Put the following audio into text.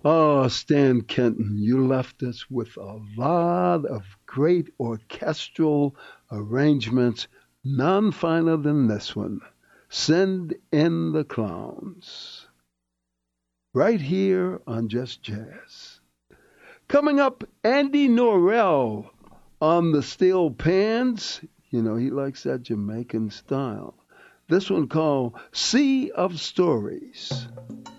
Oh, Stan Kenton, you left us with a lot of great orchestral arrangements, none finer than this one. Send in the clowns. Right here on Just Jazz. Coming up, Andy Norrell on the steel pans. You know, he likes that Jamaican style. This one called Sea of Stories.